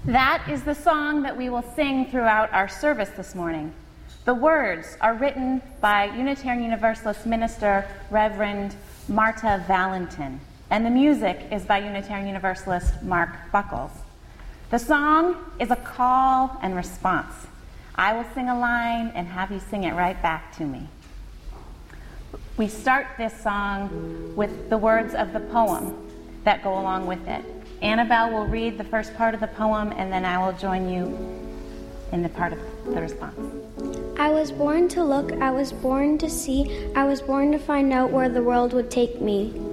That is the song that we will sing throughout our service this morning. The words are written by Unitarian Universalist minister Reverend Marta Valentin, and the music is by Unitarian Universalist Mark Buckles. The song is a call and response. I will sing a line and have you sing it right back to me. We start this song with the words of the poem that go along with it. Annabelle will read the first part of the poem, and then I will join you in the part of the response. I was born to look, I was born to see, I was born to find out where the world would take me.